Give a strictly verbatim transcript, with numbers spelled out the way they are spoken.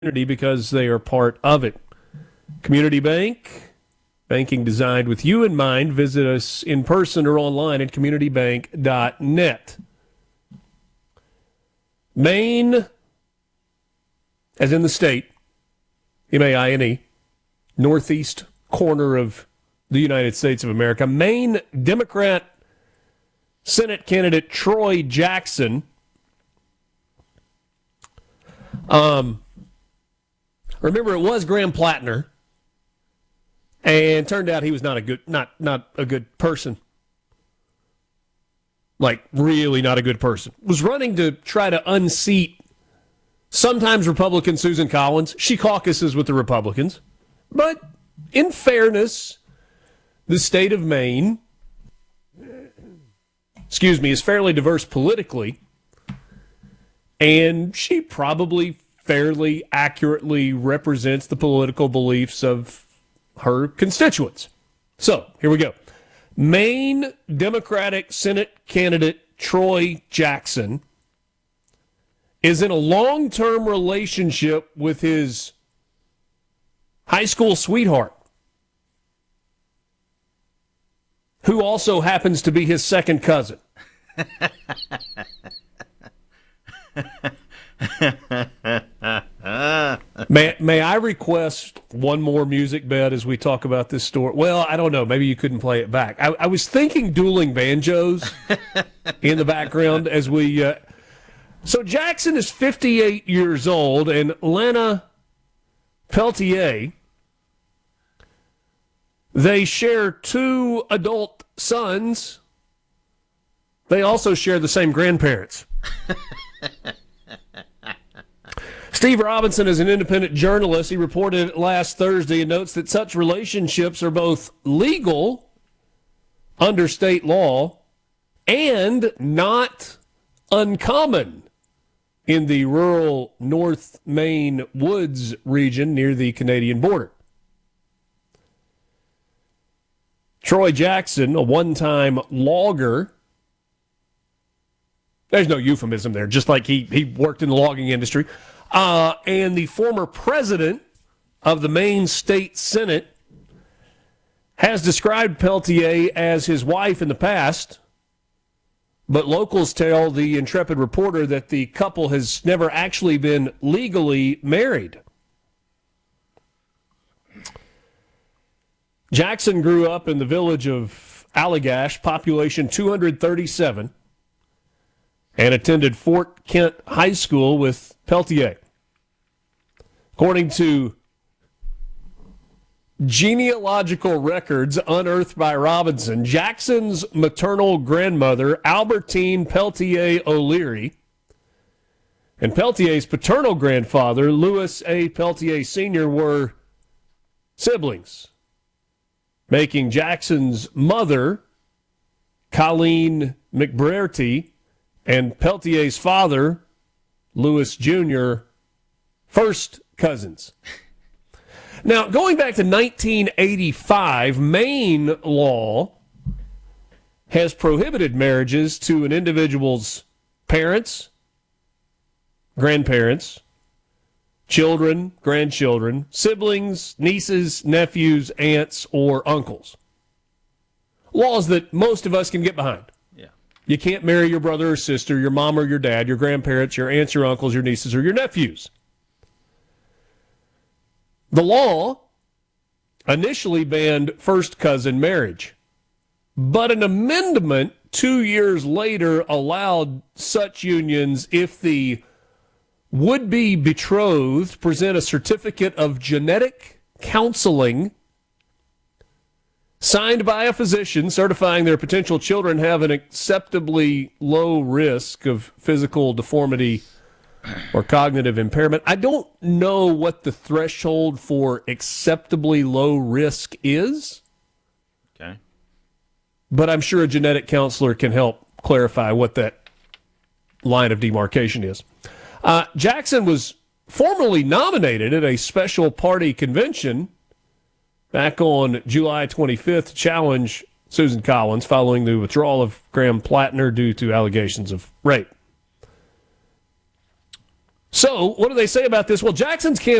because they are part of it. Community Bank, banking designed with you in mind. Visit us in person or online at community bank dot net. Maine, as in the state, M A I N E, northeast corner of the United States of America. Maine Democrat Senate candidate Troy Jackson um, remember, it was Graham Plattner, and turned out he was not a good, not not a good person. Like, really not a good person. Was running to try to unseat sometimes Republican Susan Collins. She caucuses with the Republicans. But in fairness, the state of Maine, excuse me, is fairly diverse politically. And she probably fairly accurately represents the political beliefs of her constituents. So, here we go. Maine Democratic Senate candidate Troy Jackson is in a long-term relationship with his high school sweetheart, who also happens to be his second cousin. may, may I request one more music bed as we talk about this story? Well, I don't know. Maybe you couldn't play it back. I, I was thinking dueling banjos in the background as we... Uh, so Jackson is fifty-eight years old, and Lana Peltier, they share two adult sons. They also share the same grandparents. Steve Robinson is an independent journalist. He reported last Thursday and notes that such relationships are both legal under state law and not uncommon in the rural North Maine woods region near the Canadian border. Troy Jackson, a one-time logger, there's no euphemism there, just like he, he worked in the logging industry, uh, and the former president of the Maine State Senate, has described Peltier as his wife in the past, but locals tell the intrepid reporter that the couple has never actually been legally married. Jackson grew up in the village of Allagash, population two hundred thirty-seven, and attended Fort Kent High School with Peltier. According to genealogical records unearthed by Robinson, Jackson's maternal grandmother, Albertine Peltier O'Leary, and Peltier's paternal grandfather, Louis A. Peltier Senior, were siblings, making Jackson's mother, Colleen McBrearty, and Peltier's father, Louis Junior, first cousins. Now, going back to nineteen eighty-five, Maine law has prohibited marriages to an individual's parents, grandparents, children, grandchildren, siblings, nieces, nephews, aunts, or uncles. Laws that most of us can get behind. Yeah. You can't marry your brother or sister, your mom or your dad, your grandparents, your aunts, your uncles, your nieces, or your nephews. The law initially banned first cousin marriage, but an amendment two years later allowed such unions if the would-be betrothed present a certificate of genetic counseling signed by a physician certifying their potential children have an acceptably low risk of physical deformity or cognitive impairment. I don't know what the threshold for acceptably low risk is. Okay. But I'm sure a genetic counselor can help clarify what that line of demarcation is. Uh, Jackson was formally nominated at a special party convention back on July twenty-fifth to challenge Susan Collins following the withdrawal of Graham Plattner due to allegations of rape. So, what do they say about this? Well, Jackson's campaign